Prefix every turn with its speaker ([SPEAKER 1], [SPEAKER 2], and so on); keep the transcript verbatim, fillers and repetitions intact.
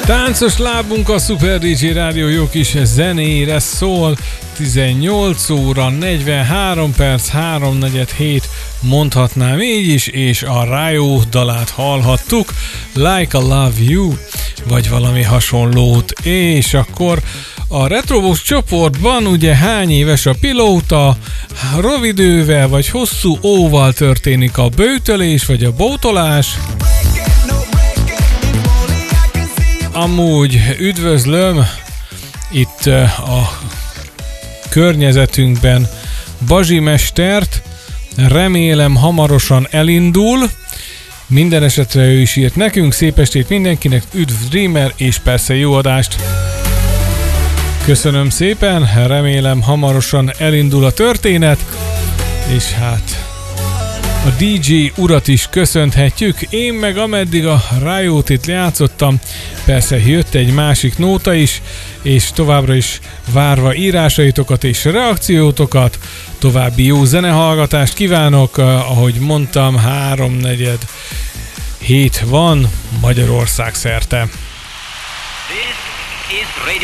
[SPEAKER 1] Táncos lábunk a Super dé dzsé Rádió jó kis zenére szól. tizennyolc óra negyvenhárom perc, háromnegyed hét mondhatnám így is, és a Rájó dalát hallhattuk, Like I Love You, vagy valami hasonlót. És akkor a Retrobox csoportban ugye hány éves a pilóta, rövid ővel vagy hosszú óval történik a böjtölés vagy a bótolás. Amúgy üdvözlöm itt a környezetünkben Bazsi mestert, remélem hamarosan elindul. Minden esetre ő is írt nekünk, szép estét mindenkinek, üdv Dreamer, és persze jó adást. Köszönöm szépen, remélem hamarosan elindul a történet, és hát a dé dzsé urat is köszönhetjük. Én meg ameddig a Rájót itt játszottam, persze jött egy másik nóta is, és továbbra is várva írásaitokat és reakciótokat, további jó zenehallgatást kívánok. Ahogy mondtam, háromnegyed hét van Magyarország szerte.
[SPEAKER 2] This is Radio